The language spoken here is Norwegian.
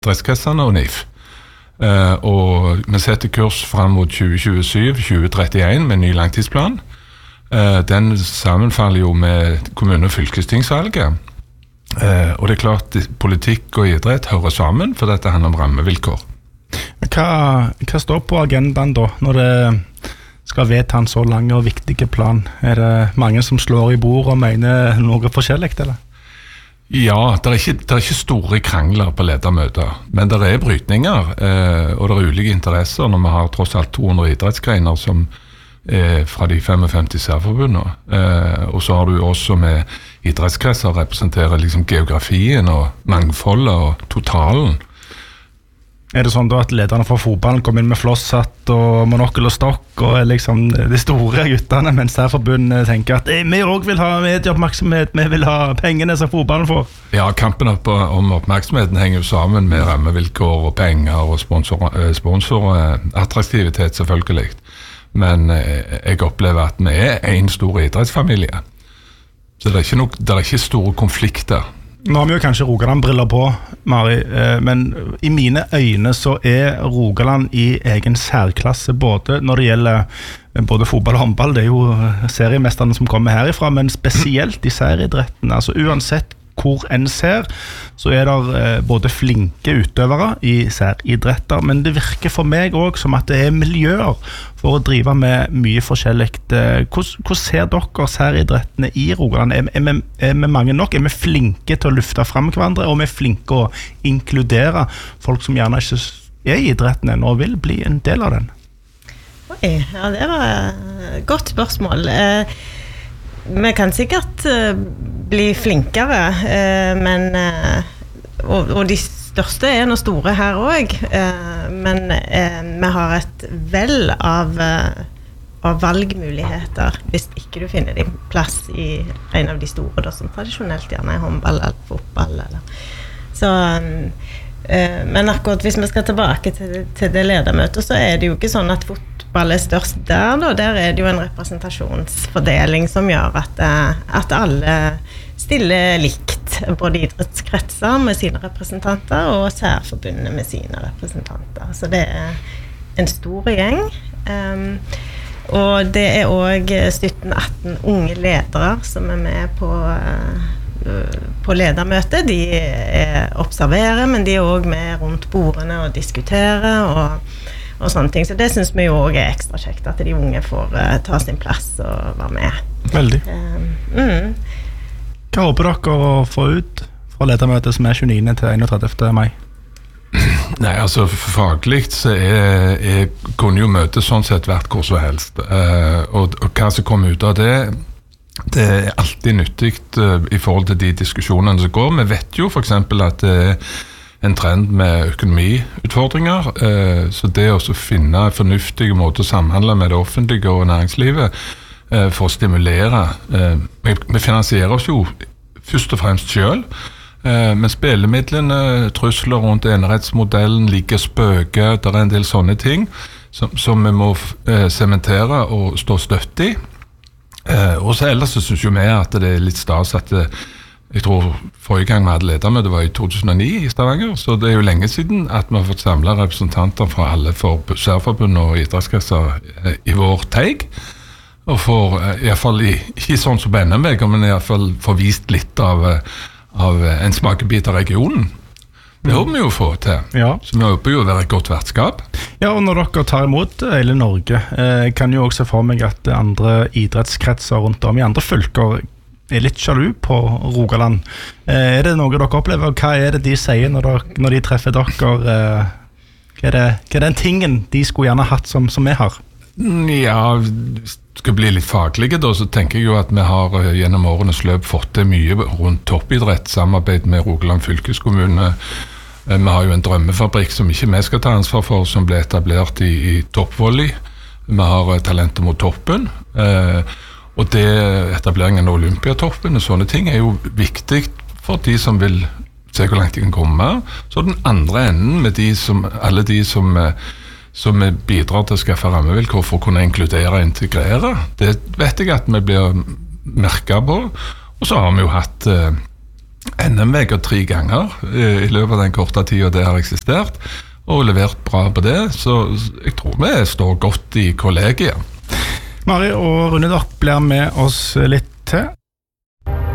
idrettskretsene og NIF. Og vi setter kurs frem mot 2027-2031 med en ny langtidsplan. Den sammenfaller jo med kommune- og fylkestingsvalget. Og det klart, politikk og idrett hører sammen, for dette handler om rammevilkår. Hva står på agendaen da, når det skal vedta en så lang og viktig plan? Er det mange som slår i bord og mener noe forskjellig, eller? Ja, det er ikke store krangler på ledermøter, men det er brytninger, og det er ulike interesser når vi har tross alt 200 idrettsgreiner som er fra de 55 særforbundene. Og så har du også med idrettskretser representerer liksom geografien og mangfoldet og totalen. Er det sånn da at lederne for fotballen kommer inn med flosshatt og monokkel og stokk og er liksom de store guttene, mens særforbundet tenker at vi også vil ha medieoppmerksomhet, vi vil ha pengene som fotballen får? Ja, kampen om oppmerksomheten henger jo sammen med rammevilkår og penger og sponsorattraktivitet selvfølgelig. Men jeg opplever at vi er en stor idrettsfamilie. Så det er ikke store konflikter. Nå har vi jo kanskje Rogaland-briller på, Mari, men i mine øyne så er Rogaland i egen særklasse, både når det gjelder både fotball og håndball, det er jo seriemesterne som kommer herifra, men spesielt i særidretten. Altså uansett hvor en ser, så er det både flinke utøvere i særidretter, men det virker for meg også som at det er miljøer for å drive med mye forskjellig. Hvordan ser dere særidrettene i Rogaland? Er vi mange nok? Er vi flinke til å lufte frem hverandre? Og er vi flinke å inkludere folk som gjerne ikke er i idretten ennå og vil bli en del av den? Oi, ja, det var et godt spørsmål. Vi kan sikkert bli flinkere, men, og de største er noe store her også, men vi har et vel av valgmuligheter hvis ikke du finner din plass i en av de store, da, som tradisjonelt gjerne er håndball eller fotball. Så, men akkurat hvis vi skal tilbake til det ledermøtet, så er det jo ikke sånn at fotball er størst der er det jo en representasjonsfordeling som gjør at alle stiller likt, både idrettskretser med sine representanter og særforbundet med sine representanter. Så det er en stor gjeng, og det er også 17-18 unge ledere som er med på ledermøtet. De observerer, men de er også med rundt bordene og diskuterer og sånne ting. Så det synes vi jo også er ekstra kjekt, at de unge får ta sin plass og være med. Veldig. Hva håper dere å få ut fra ledermøtet som er 29. til 31. mai? Nei, altså fagligt så kunne jo møtet sånn sett vært hvor så helst. Og hva som kommer ut av det er alltid nyttigt i forhold til de diskusjonene som går. Vi vet jo for eksempel at det en trend med økonomiutfordringer, så det å finne en fornuftig måte å samhandle med det offentlige og næringslivet for å stimulere. Vi finansierer oss jo først og fremst selv, men spillemidlene, trusler rundt enerettsmodellen, like spøke, det er en del sånne ting som vi må sementere og stå støtt i. Og så ellers så synes jo vi at det er litt stas at jeg tror forrige gang vi hadde ledermøte var i 2009 i Stavanger, så det er jo lenge siden at vi har fått samlet representanter fra alle særforbund og idrettskretser i vår teig, og får i hvert fall ikke sånn som på NM, men i hvert fall får vist litt av en smakebit av regionen. Det håper vi jo få til, ja. Så vi håper jo å være et godt vertskap. Ja, og når dere tar imot hele Norge, kan jo også se for meg at andre idrettskretser rundt om i andre fylker er litt sjalu på Rogaland. Er det noe dere opplever? Hva er det de sier når de treffer dere? Hva er den tingen de skulle gjerne hatt som vi har? Ja, skal bli litt faglige da, så tenker jeg jo at vi har gjennom årenes løp fått det mye rundt toppidrett, samarbeid med Rogaland fylkeskommune. Vi har jo en drømmefabrikk som ikke vi skal ta ansvar for, som ble etablert i toppvolley. Vi har Talenter mot toppen, og det etableringen av Olympiatoppen og sånne ting er jo viktig for de som vil se hvor langt de kan komme. Så den andre enden med alle de som bidrar til å skaffe rammevilkår for å kunne inkludere og integrere, det vet jeg at vi blir merket på. Og så har vi jo hatt NM-veger 3 ganger i løpet av den korte tiden det har eksistert, og levert bra på det, så jeg tror vi står godt i kollegiet. Mari og Rune, dere blir med oss litt til.